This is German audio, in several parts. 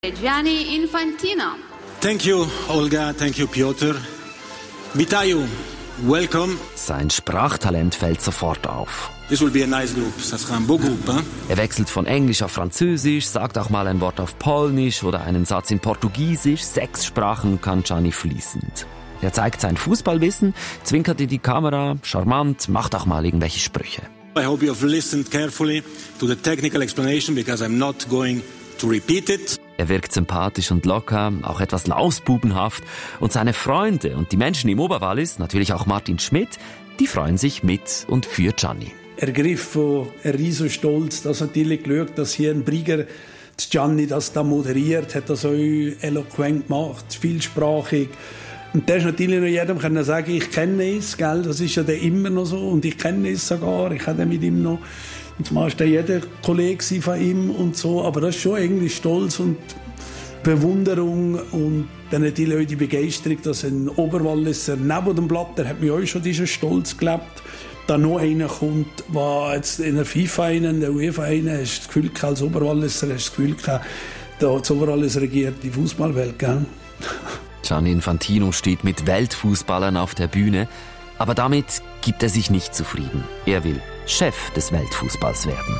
Gianni Infantino. Thank you, Olga. Thank you, Piotr. Vitayu, welcome. Sein Sprachtalent fällt sofort auf. This will be a nice group. Ça sera un beau groupe, hein? Er wechselt von Englisch auf Französisch, sagt auch mal ein Wort auf Polnisch oder einen Satz in Portugiesisch. 6 Sprachen kann Gianni fließend. Er zeigt sein Fußballwissen, zwinkert in die Kamera, charmant, macht auch mal irgendwelche Sprüche. I hope you have listened carefully to the technical explanation because I'm not going to repeat it. Er wirkt sympathisch und locker, auch etwas lausbubenhaft. Und seine Freunde und die Menschen im Oberwallis, natürlich auch Martin Schmidt, die freuen sich mit und für Gianni. Ergriffen, ein riesen Stolz, dass natürlich geschaut, dass hier ein Brieger Gianni das da moderiert, hat das auch eloquent gemacht, vielsprachig. Und der ist natürlich noch jedem können sagen, ich kenne es, gell? Das ist ja dann immer noch so und ich kenne es sogar, ich habe mit ihm noch, und zumal war jeder Kollege von ihm und so, aber das ist schon irgendwie Stolz und Bewunderung und dann natürlich auch die Begeisterung, dass ein Oberwalliser neben dem Blatt, der hat mir auch schon diesen Stolz gelebt, da noch einer kommt, der jetzt in der FIFA, in der UEFA, hast du das Gefühl gehabt, als Oberwalliser hast du das Gefühl gehabt, das Oberwallis regiert die Fußballwelt, gell? Gianni Infantino steht mit Weltfußballern auf der Bühne, aber damit gibt er sich nicht zufrieden. Er will Chef des Weltfußballs werden.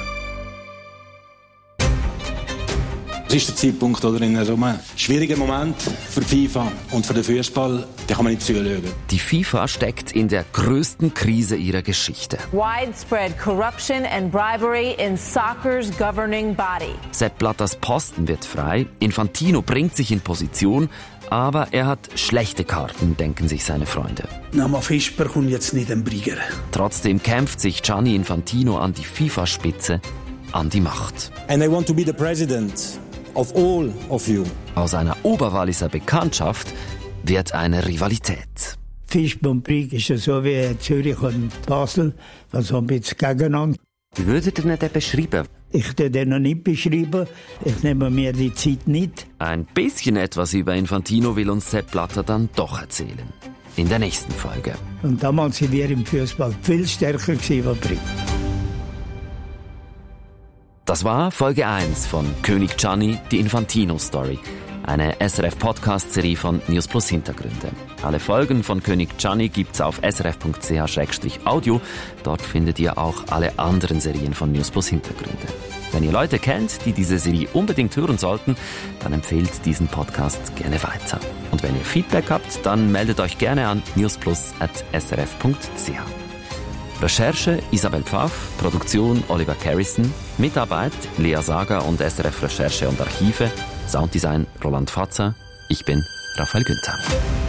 Das ist der Zeitpunkt, oder in so einem schwierigen Moment für die FIFA und für den Fußball, da kann man nicht zuschauen. Die FIFA steckt in der größten Krise ihrer Geschichte. Widespread corruption and bribery in soccer's governing body. Sepp Blatters Posten wird frei, Infantino bringt sich in Position, aber er hat schlechte Karten, denken sich seine Freunde. Nama Fischber kommt jetzt nicht ein Brieger. Trotzdem kämpft sich Gianni Infantino an die FIFA-Spitze, an die Macht. And I want to be the president of all of you. Aus einer Oberwalliser Bekanntschaft wird eine Rivalität. Fischber und Brieg ist ja so wie Zürich und Basel, was haben wir jetzt gegeneinander. Wie würdet ihr den beschreiben? Ich würde den noch nicht beschreiben. Ich nehme mir die Zeit nicht. Ein bisschen etwas über Infantino will uns Sepp Blatter dann doch erzählen. In der nächsten Folge. Und damals sind wir im Fußball viel stärker gewesen als Brieg. Das war Folge 1 von König Gianni, die Infantino-Story. Eine SRF-Podcast-Serie von News Plus Hintergründe. Alle Folgen von König Gianni gibt's auf srf.ch/audio. Dort findet ihr auch alle anderen Serien von News Plus Hintergründe. Wenn ihr Leute kennt, die diese Serie unbedingt hören sollten, dann empfehlt diesen Podcast gerne weiter. Und wenn ihr Feedback habt, dann meldet euch gerne an newsplus@srf.ch. Recherche Isabel Pfaff, Produktion Oliver Carrison, Mitarbeit Lea Sager und SRF Recherche und Archive, Sounddesign Roland Fatzer. Ich bin Raphael Günther.